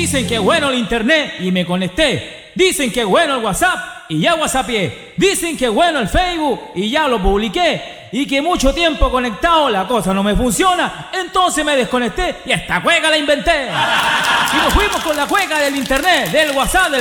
Dicen que es bueno el internet y me conecté. Dicen que es bueno el WhatsApp y ya whatsappié. Dicen que es bueno el Facebook y ya lo publiqué. Y que mucho tiempo conectado la cosa no me funciona. Entonces me desconecté y esta cueca la inventé. Y nos fuimos con la cueca del internet, del WhatsApp, del